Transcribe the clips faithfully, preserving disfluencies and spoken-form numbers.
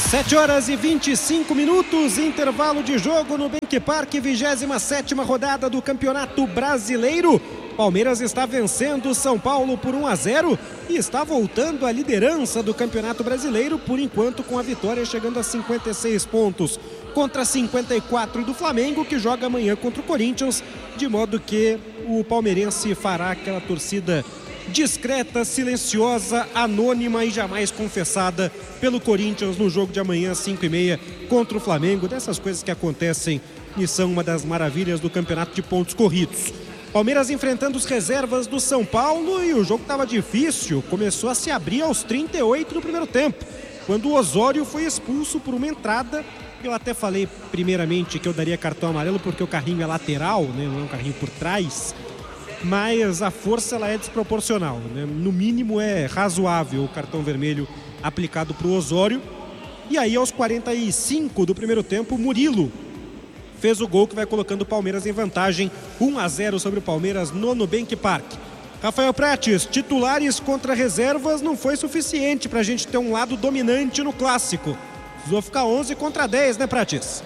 sete horas e vinte e cinco minutos, intervalo de jogo no Bank Park, vigésima sétima rodada do Campeonato Brasileiro. Palmeiras está vencendo São Paulo por um a zero e está voltando à liderança do Campeonato Brasileiro, por enquanto com a vitória chegando a cinquenta e seis pontos contra cinquenta e quatro do Flamengo, que joga amanhã contra o Corinthians, de modo que o palmeirense fará aquela torcida discreta, silenciosa, anônima e jamais confessada pelo Corinthians no jogo de amanhã às cinco e meia contra o Flamengo. Dessas coisas que acontecem e são uma das maravilhas do campeonato de pontos corridos. Palmeiras enfrentando os reservas do São Paulo e o jogo estava difícil, começou a se abrir aos trinta e oito do primeiro tempo, quando o Osório foi expulso por uma entrada. Eu até falei primeiramente que eu daria cartão amarelo porque o carrinho é lateral, né? Não é um carrinho por trás, mas a força ela é desproporcional, né? No mínimo é razoável o cartão vermelho aplicado para o Osório. E aí aos quarenta e cinco do primeiro tempo, Murilo fez o gol que vai colocando o Palmeiras em vantagem, um a zero sobre o Palmeiras no Nubank Park. Rafael Prates, titulares contra reservas não foi suficiente para a gente ter um lado dominante no clássico. Precisou ficar onze contra dez, né, Prates?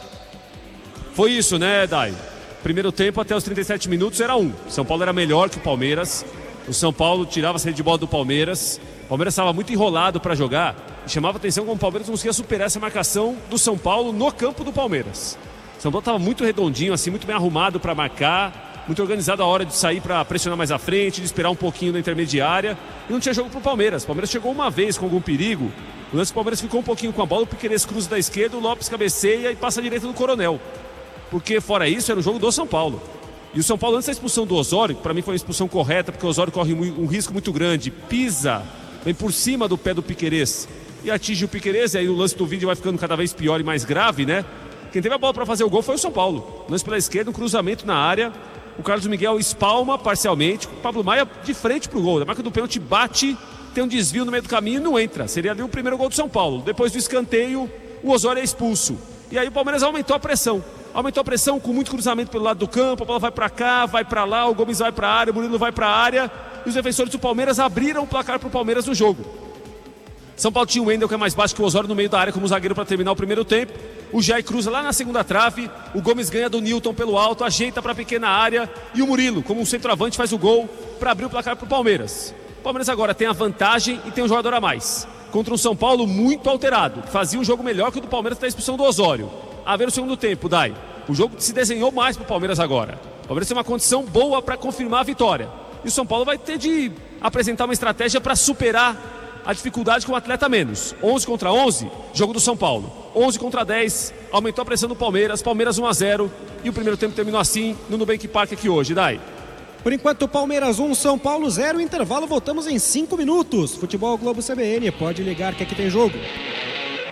Foi isso, né, Dai? Primeiro tempo até os trinta e sete minutos era um. São Paulo era melhor que o Palmeiras. O São Paulo tirava a saída de bola do Palmeiras. O Palmeiras estava muito enrolado para jogar e chamava atenção como o Palmeiras não conseguia superar essa marcação do São Paulo no campo do Palmeiras. O São Paulo estava muito redondinho, assim, muito bem arrumado para marcar, muito organizado a hora de sair para pressionar mais à frente, de esperar um pouquinho na intermediária, e não tinha jogo para o Palmeiras. O Palmeiras chegou uma vez com algum perigo. O lance do Palmeiras ficou um pouquinho com a bola, o Piquerez cruza da esquerda, o Lopes cabeceia e passa à direita do Coronel. Porque fora isso era o jogo do São Paulo. E o São Paulo, antes da expulsão do Osório, que para mim foi uma expulsão correta, porque o Osório corre um risco muito grande, pisa, vem por cima do pé do Piquerez e atinge o Piquerez, e aí o lance do vídeo vai ficando cada vez pior e mais grave, né? Quem teve a bola para fazer o gol foi o São Paulo. Lance pela esquerda, um cruzamento na área, o Carlos Miguel espalma parcialmente, o Pablo Maia de frente pro gol, a marca do pênalti bate, tem um desvio no meio do caminho e não entra. Seria ali o primeiro gol do São Paulo. Depois do escanteio, o Osório é expulso. E aí o Palmeiras aumentou a pressão. Aumentou a pressão com muito cruzamento pelo lado do campo, a bola vai para cá, vai para lá, o Gomes vai para a área, o Murilo vai para a área, e os defensores do Palmeiras abriram o placar para o Palmeiras no jogo. São Paulo tinha o Wendel, que é mais baixo que o Osório, no meio da área como zagueiro para terminar o primeiro tempo. O Jair cruza lá na segunda trave, o Gomes ganha do Nilton pelo alto, ajeita para a pequena área, e o Murilo, como um centroavante, faz o gol para abrir o placar para o Palmeiras. O Palmeiras agora tem a vantagem e tem um jogador a mais, contra um São Paulo muito alterado, que fazia um jogo melhor que o do Palmeiras até a expulsão do Osório. A ver o segundo tempo, Dai. O jogo se desenhou mais para o Palmeiras agora. O Palmeiras tem uma condição boa para confirmar a vitória. E o São Paulo vai ter de apresentar uma estratégia para superar a dificuldade com o atleta menos. onze contra onze, jogo do São Paulo. onze contra dez, aumentou a pressão do Palmeiras. Palmeiras um a zero. E o primeiro tempo terminou assim no Nubank Park aqui hoje, Dai. Por enquanto, Palmeiras um, São Paulo zero. Intervalo, voltamos em cinco minutos. Futebol Globo C B N, pode ligar que aqui tem jogo.